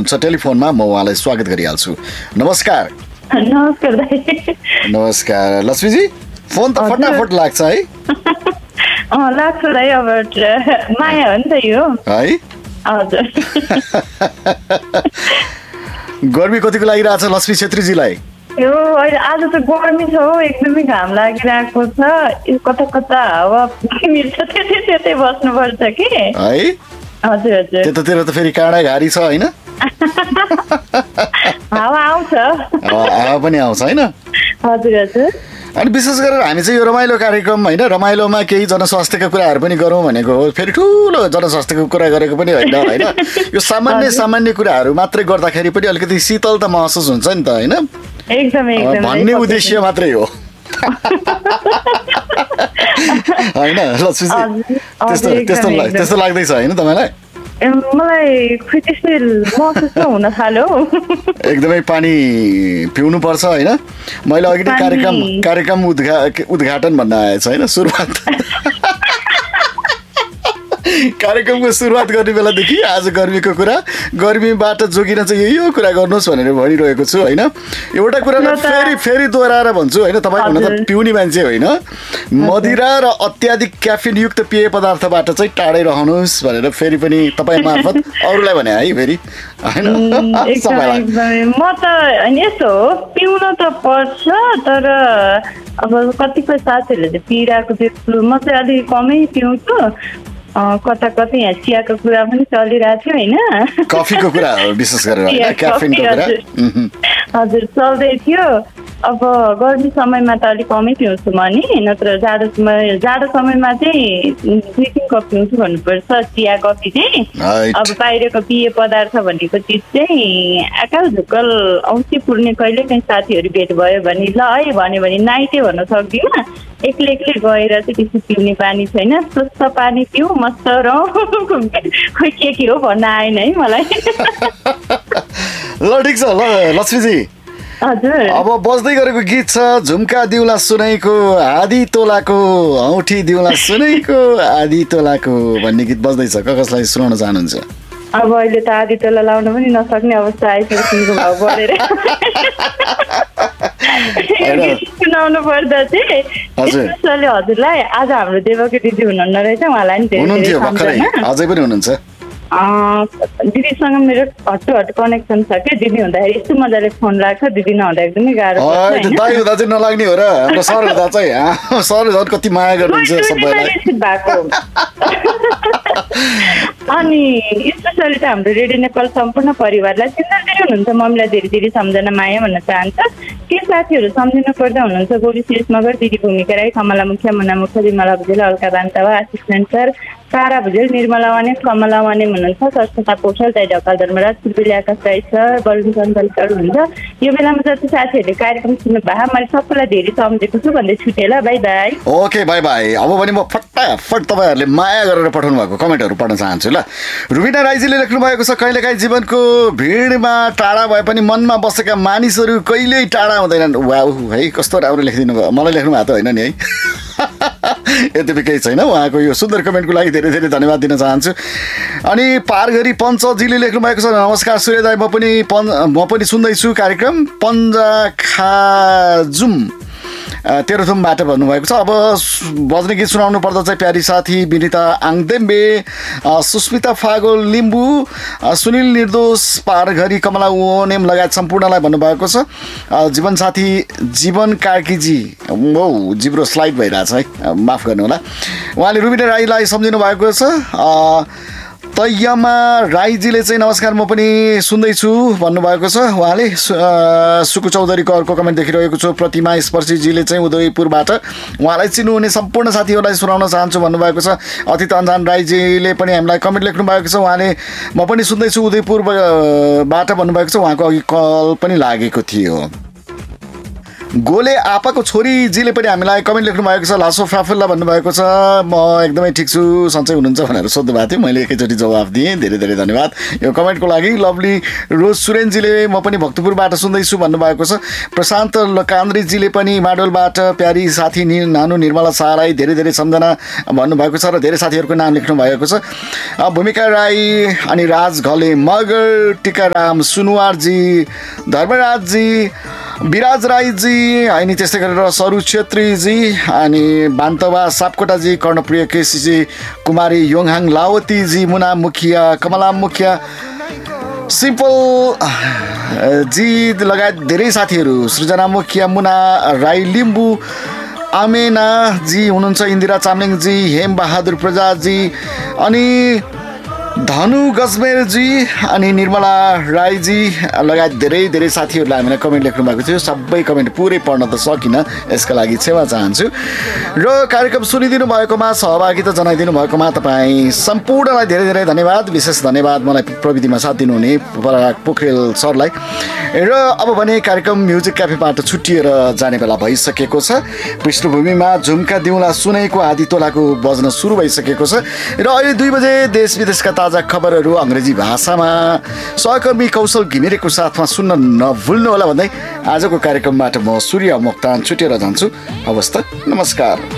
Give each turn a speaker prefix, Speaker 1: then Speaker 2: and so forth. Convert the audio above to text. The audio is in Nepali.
Speaker 1: हुनुहुन्छ टेलिफोनमा, म उहाँलाई स्वागत गरिहाल्छु। नमस्कार।
Speaker 2: नमस्कार दाइ।
Speaker 1: नमस्कार लक्ष्मीजी, फोन त फटाफट लाग्छ है?
Speaker 2: लाग्छ दाइ, अब माया हो नि त यो
Speaker 1: है।
Speaker 2: हजुर।
Speaker 1: गर्मी कतिको लागिरहेछ लक्ष्मी छेत्रीजीलाई?
Speaker 2: यो अहिले आज त गर्मी छ हो, एकदमै घाम लागिरहेको छ। कता कता हावा मिल्छ, त्यतै बस्नुपर्छ कि है। हजुर हजुर।
Speaker 1: त्यतातिर त फेरि काँडा घारी छ होइन?
Speaker 2: हावा आउँछ।
Speaker 1: हावा पनि आउँछ होइन?
Speaker 2: हजुर हजुर।
Speaker 1: अनि विशेष गरेर हामी चाहिँ यो रमाइलो कार्यक्रम होइन, रमाइलोमा केही जनस्वास्थ्यका कुराहरू पनि गरौँ भनेको हो। फेरि ठुलो जनस्वास्थ्यको कुरा गरेको पनि होइन यो सामान्य कुराहरू मात्रै गर्दाखेरि पनि अलिकति शीतल त महसुस हुन्छ नि त होइन?
Speaker 2: एकदमै
Speaker 1: भन्ने उद्देश्य मात्रै हो होइन लक्ष्मीजी? त्यस्तो लाग्दैछ होइन तपाईँलाई?
Speaker 2: मलाई त्यस्तै महसुस हुन थाल्यो।
Speaker 1: एकदमै पानी पिउनु पर्छ होइन? मैले अघि नै कार्यक्रम उद्घाटन भन्न आएछ होइन, सुरुवात कार्यक्रमको सुरुवात गर्ने बेलादेखि आज गर्मीको कुरा, गर्मीबाट जोगिन चाहिँ यो कुरा गर्नुहोस् भनेर भनिरहेको छु होइन? एउटा कुरालाई फेरि दोहोऱ्याएर भन्छु होइन, तपाईँ हुन त पिउने मान्छे होइन, मदिरा र अत्याधिक क्याफिनयुक्त पेय पदार्थबाट चाहिँ टाढै रहनुहोस् भनेर फेरि पनि तपाईँ मार्फत अरूलाई भने है फेरि होइन?
Speaker 2: म त यस्तो हो, पिउन त पर्छ, तर अब कतिपय साथीहरूले चाहिँ पिइरहेको देख्छु, म चाहिँ अलिक कमै पिउँछु। कता कतै यहाँ चियाको कुरा पनि चलिरहेको थियो होइन?
Speaker 1: कफीको कुरा हो विशेष गरेर, क्याफिनको कुरा।
Speaker 2: हजुर चल्दै थियो। अब गर्मी समयमा त अलिक कमै पिउँछु म नि, नत्र जाडो समयमा चाहिँ 2-3 कप पिउँछु भन्नुपर्छ चिया कफी चाहिँ। अब बाहिरको पेय पदार्थ भनेको चिज चाहिँ आकाल झुक्कल औँसी पुर्ने कहिले काहीँ साथीहरू भेट भयो भने ल है भन्यो भने नाइटै भन्न सक्दिनँ। एक्लै गएर चाहिँ त्यस्तो पिउने बानी छैन। स्वस्थ पानी पिउँ, मस्त रहँ, खोइ के हो भन्न आएन है मलाई।
Speaker 1: ल ठिक छ ल लक्ष्मीजी।
Speaker 2: हजुर।
Speaker 1: अब बज्दै गरेको गीत छ झुम्का दिउला सुनाइको आधी तोलाको, औँठी दिउला सुनाइको आधी तोलाको भन्ने गीत बज्दैछ। कसलाई सुनाउन चाहनुहुन्छ?
Speaker 2: अब अहिले त आधी तोला लाउन पनि नसक्ने अवस्था आइसकेको भाउ बढेर सुनाउनु पर्दा चाहिँ स्पेसली हजुरलाई आज हाम्रो देवकी दिदी हुनुहुन्न रहेछ, उहाँलाई नि धेरै
Speaker 1: अझै पनि हुनुहुन्छ।
Speaker 2: दिदीसँग मेरो हट कनेक्सन छ कि, दिदी हुँदाखेरि यस्तो मजाले फोन लाग्छ, दिदी नहुँदा एकदमै गाह्रो
Speaker 1: दाइ हुँदा चाहिँ नलाग्ने हो र? हाम्रो सर हुँदा चाहिँ सर झन् कति माया गर्नुहुन्छ सबैलाई
Speaker 2: भएको। अनि स्पेसली त हाम्रो रेडियो नेपाल सम्पूर्ण परिवारलाई चिन्दै हुनुहुन्छ, मम्मीलाई धेरै धेरै सम्झना माया भन्न चाहन्छ। के साथीहरू सम्झिनु पर्दा हुनुहुन्छ गोली शेष मगर, दिदी भूमिका राई, कमला मुखिया, मुना मुखिया, विमला भुजेल, अलका बान्तवा, आशिष नेन्सर, सारा भुजेल, निर्मला वाने, कमला वाने हुनुहुन्छ, सरस्वता पोखरेल, दाइ ढकाल धर्मराज, सुर्बेली आकाश राई सर, बरुण सञ्चालिकहरू हुन्छ। यो बेलामा जति साथीहरूले कार्यक्रम सुन्नु भयो, मैले सबैलाई धेरै सम्झेको छु भन्दै छुटेँ ल, by by.
Speaker 1: Okay by by. अब पनि म फटाफट तपाईँहरूले माया गरेर पठाउनु भएको कमेन्टहरू पढ्न चाहन्छु ल। रुबिना राईजीले लेख्नु भएको छ, कहिलेकाहीँ जीवनको भिडमा टाढा भए पनि मनमा बसेका मानिसहरू कहिल्यै टाढा हुँदैनन्। वाउ है, कस्तो राम्रो लेखिदिनु भयो। मलाई लेख्नु भएको त होइन नि है? यद्यपि केही छैन। उहाँको यो सुन्दर कमेन्टको लागि धेरै धेरै धन्यवाद दिन चाहन्छु। अनि पारघरी पञ्चजीले लेख्नु भएको छ, नमस्कार सूर्य दाइ, म पनि सुन्दैछु कार्यक्रम पन्जा खाजुम तेह्रथुमबाट भन्नुभएको छ। अब बज्ने गीत सुनाउनु पर्दा चाहिँ प्यारी साथी विनिता आङदेम्बे, सुस्मिता फागो लिम्बू, सुनिल निर्दोष पारघरी, कमला ओनेम लगायत सम्पूर्णलाई भन्नुभएको छ। जीवनसाथी जीवन कार्कीजी, जिब्रो स्लाइड भइरहेछ है, माफ गर्नु होला। उहाँले रुबिना राईलाई सम्झिनु भएको छ। तैयमा राईजीले चाहिँ नमस्कार, म पनि सुन्दैछु भन्नुभएको छ। उहाँले सुकु चौधरीको अर्को कमेन्ट देखिरहेको छु। प्रतिमा स्पर्शीजीले चाहिँ उदयपुरबाट, उहाँलाई चिन्नुहुने सम्पूर्ण साथीहरूलाई सुनाउन चाहन्छु भन्नुभएको छ। अतित अन्जान राईजीले पनि हामीलाई कमेन्ट लेख्नु भएको छ। उहाँले म पनि सुन्दैछु उदयपुरबाट भन्नुभएको छ। उहाँको अघि कल पनि लागेको थियो। गोले आपाको छोरीजीले पनि हामीलाई कमेन्ट लेख्नु भएको छ। लासो फ्राफुल्ला भन्नुभएको छ म एकदमै ठिक छु, सन्चै हुनुहुन्छ भनेर सोध्नु भएको थियो, मैले एकैचोटि जवाफ दिएँ। धेरै धेरै धन्यवाद यो कमेन्टको लागि। लभली रोज सुरेनजीले म पनि भक्तपुरबाट सुन्दैछु भन्नुभएको छ। प्रशान्त कान्द्रीजीले पनि माडोलबाट प्यारी साथी नानु निर्मला शाहलाई धेरै धेरै सम्झना भन्नुभएको छ र धेरै साथीहरूको नाम लेख्नु भएको छ। भूमिका राई अनि राज घले मगर, टिकाराम सुनवारजी, धर्मराजजी, विराज राईजी अनि त्यस्तै गरेर सरू छेत्रीजी अनि बान्तवा सापकोटाजी, कर्णप्रिय केसीजी, कुमारी योङहाङ लावतीजी, मुना मुखिया, कमला मुखिया, सिम्पल जी लगायत धेरै साथीहरू, सृजना मुखिया, मुना राई लिम्बू, आमेना जी हुनुहुन्छ, इन्दिरा चामलिङजी, हेम बहादुर प्रजाजी अनि धनु गजमेरजी अनि निर्मला राईजी लगायत धेरै धेरै साथीहरूलाई हामीलाई कमेन्ट लेख्नु भएको थियो। सबै कमेन्ट पुरै पढ्न त सकिनँ, यसका लागि क्षमा चाहन्छु। र कार्यक्रम सुनिदिनु भएकोमा, सहभागिता जनाइदिनु भएकोमा तपाईँ सम्पूर्णलाई धेरै धेरै धन्यवाद। विशेष धन्यवाद मलाई प्रविधिमा साथ दिनुहुने पराग पोखरेल सरलाई। र अब भने कार्यक्रम म्युजिक क्याफेबाट छुट्टिएर जाने बेला भइसकेको छ। पृष्ठभूमिमा झुम्का दिउँला सुनेको आदि तोलाको बज्न सुरु भइसकेको छ र अहिले 2 बजे देश विदेशका ताजा खबरहरू अङ्ग्रेजी भाषामा सहकर्मी कौशल घिमिरेको साथमा सुन्न नभुल्नु होला भन्दै आजको कार्यक्रमबाट म सूर्य मोक्तान छुटेर जान्छु। हवस् त, नमस्कार।